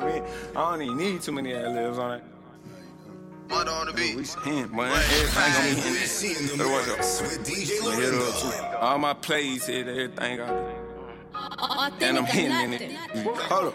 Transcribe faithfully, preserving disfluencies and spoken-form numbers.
I don't even need too many ad-libs on it. Mother on the beat. We him, man. Everything on me. Better watch out. All my plays hit everything I do. And I'm hitting in it. Hold up.